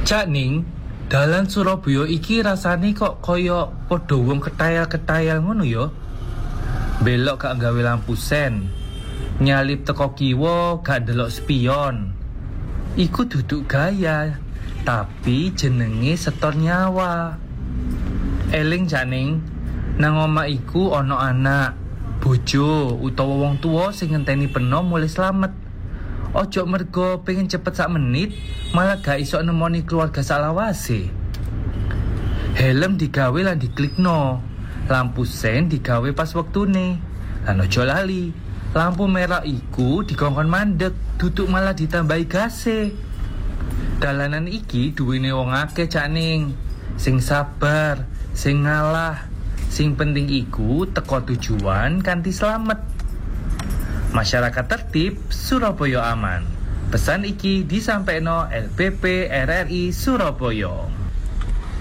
Cak Ning, dalan Surabaya iki rasane kok kaya padha wong ketayal-ketayal ngono ya. Belok gak gawe lampu sen. Nyalip teko kiwa gak ndelok spion. Iku duduk gaya, tapi jenenge setor nyawa. Eling Cak Ning, nang omah iku ana anak, bojo utawa wong tuwa sing ngenteni peno mulih slamet. Ojo mergo pengen cepet sak menit, malah gak iso nemoni keluarga salawase. Helm digawe lan diklikno, lampu sen digawe pas wektune. Lan ojo lali, lampu merah iku dikongkon mandek, duduk malah ditambahi gase. Dalanan iki duwene wong akeh Cak Ning, sing sabar, sing ngalah. Sing penting iku teko tujuan kanthi slamet. Masyarakat tertib, Surabaya aman. Pesan iki disampaikno LPP RRI Surabaya.